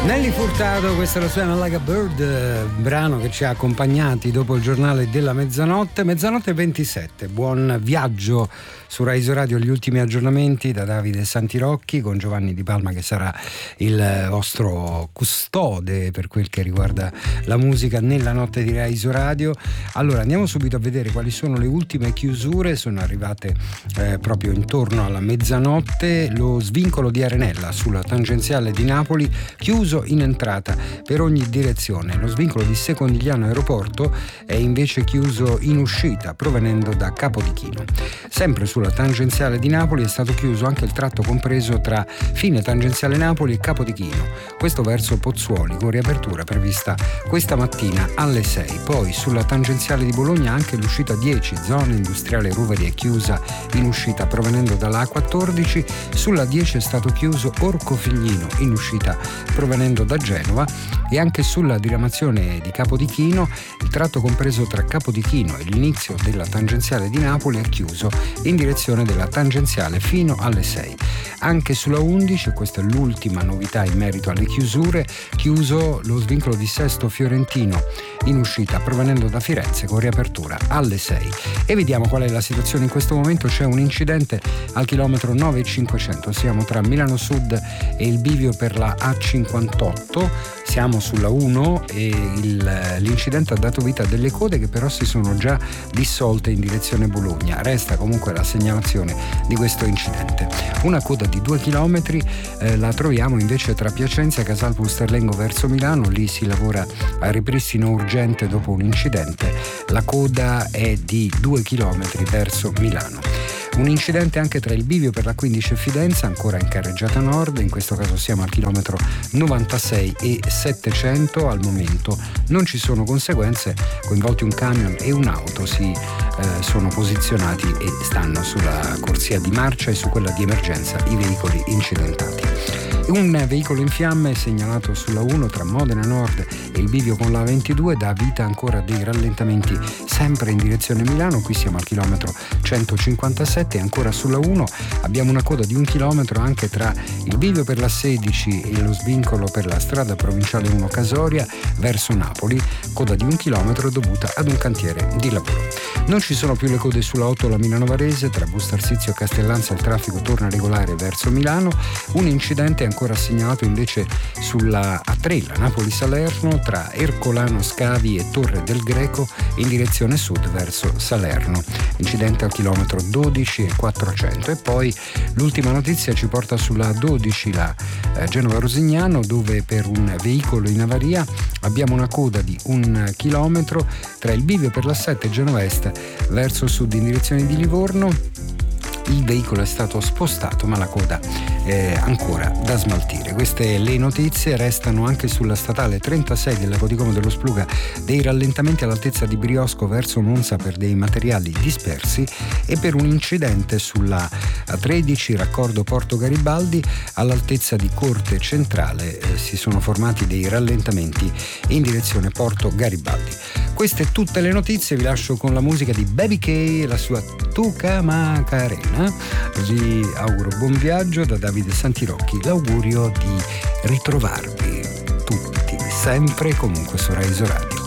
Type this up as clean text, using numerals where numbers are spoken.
Nelly Furtado, questa è la sua Like a Bird, brano che ci ha accompagnati dopo il giornale della mezzanotte 27. Buon viaggio su Rai Radio, gli ultimi aggiornamenti da Davide Santirocchi con Giovanni Di Palma che sarà il vostro custode per quel che riguarda la musica nella notte di Rai Radio. Allora andiamo subito a vedere quali sono le ultime chiusure, sono arrivate proprio intorno alla mezzanotte. Lo svincolo di Arenella sulla tangenziale di Napoli chiuso in entrata per ogni direzione. Lo svincolo di Secondigliano Aeroporto è invece chiuso in uscita provenendo da Capodichino. Sempre sulla tangenziale di Napoli è stato chiuso anche il tratto compreso tra fine tangenziale Napoli e Capodichino, questo verso Pozzuoli, con riapertura prevista questa mattina alle 6. Poi sulla tangenziale di Bologna anche l'uscita 10, zona industriale Ruveri, è chiusa in uscita provenendo dalla A14. Sulla 10 è stato chiuso Orcofiglino in uscita provenendo da Genova, e anche sulla diramazione di Capodichino il tratto compreso tra Capodichino e l'inizio della tangenziale di Napoli è chiuso in direzione della tangenziale fino alle 6. Anche sulla 11, questa è l'ultima novità in merito alle chiusure, chiuso lo svincolo di Sesto Fiorentino in uscita provenendo da Firenze con riapertura alle 6. E vediamo qual è la situazione in questo momento. C'è un incidente al chilometro 9,500, siamo tra Milano Sud e il bivio per la A58, siamo sulla 1 e l'incidente ha dato vita a delle code che però si sono già dissolte in direzione Bologna. Resta comunque la segnalazione di questo incidente. Una coda di 2 chilometri la troviamo invece tra Piacenza e Casal Pusterlengo verso Milano, lì si lavora a ripristino urgente dopo un incidente. La coda è di 2 chilometri verso Milano. Un incidente anche tra il bivio per la 15 e Fidenza, ancora in carreggiata nord, in questo caso siamo al chilometro 96 e 700, al momento non ci sono conseguenze, coinvolti un camion e un'auto sono posizionati e stanno sulla corsia di marcia e su quella di emergenza i veicoli incidentati. Un veicolo in fiamme segnalato sulla 1 tra Modena Nord e il bivio con la 22 dà vita ancora a dei rallentamenti sempre in direzione Milano. Qui siamo al chilometro 157 e ancora sulla 1 abbiamo una coda di 1 chilometro anche tra il bivio per la 16 e lo svincolo per la strada provinciale 1 Casoria verso Napoli, coda di 1 chilometro dovuta ad un cantiere di lavoro. Non ci sono più le code sulla 8 la Milano Varese, tra Bustarsizio e Castellanza il traffico torna regolare verso Milano. Un incidente ancora segnalato invece sulla A3, la Napoli-Salerno, tra Ercolano Scavi e Torre del Greco in direzione sud verso Salerno. Incidente al chilometro 12 e 400. E poi l'ultima notizia ci porta sulla 12, la Genova-Rosignano, dove per un veicolo in avaria abbiamo una coda di 1 chilometro tra il bivio per la 7 Genova Est verso sud in direzione di Livorno. Il veicolo è stato spostato ma la coda è ancora da smaltire. Queste le notizie. Restano anche sulla statale 36 del Lago di Como dello Spluga dei rallentamenti all'altezza di Briosco verso Monza per dei materiali dispersi e per un incidente sulla 13 raccordo Porto Garibaldi all'altezza di Corte Centrale. Si sono formati dei rallentamenti in direzione Porto Garibaldi. Queste tutte le notizie, vi lascio con la musica di Baby K e la sua Tuca Macarena. Vi auguro buon viaggio da Davide Santirocchi, l'augurio di ritrovarvi tutti sempre e comunque su Rai Radio.